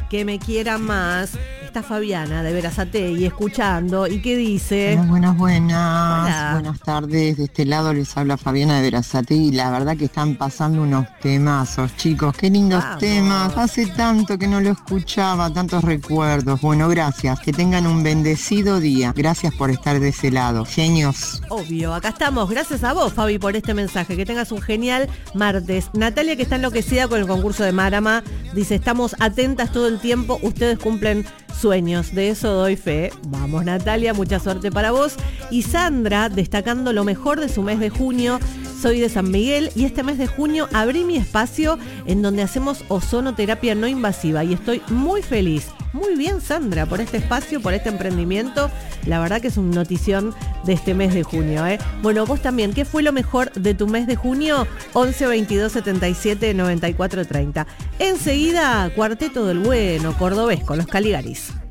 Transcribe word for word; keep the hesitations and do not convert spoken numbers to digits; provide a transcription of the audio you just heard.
que me quieran más. Está Fabiana de Verazategui escuchando y ¿qué dice? Buenas, buenas, buenas. Hola. Buenas tardes. De este lado les habla Fabiana de Verazategui. La verdad que están pasando unos temazos, chicos. Qué lindos Vamos. temas. Hace tanto que no lo escuchaba, tantos recuerdos. Bueno, gracias. Que tengan un bendecido día. Gracias por estar de ese lado. Genios. Obvio, acá estamos. Gracias a vos, Fabi, por este mensaje. Que tengas un genial martes. Natalia, que está enloquecida con el concurso de Marama, dice, estamos atentas todo el tiempo. Ustedes cumplen sueños. De eso doy fe. Vamos, Natalia, mucha suerte para vos. Y Sandra, destacando lo mejor de su mes de junio. Soy de San Miguel y este mes de junio abrí mi espacio en donde hacemos ozonoterapia no invasiva y estoy muy feliz. Muy bien, Sandra, por este espacio, por este emprendimiento. La verdad que es una notición de este mes de junio, ¿eh? Bueno, vos también, ¿qué fue lo mejor de tu mes de junio? once veintidós setenta y siete noventa y cuatro treinta. Enseguida, Cuarteto del Bueno, cordobés con los Caligaris.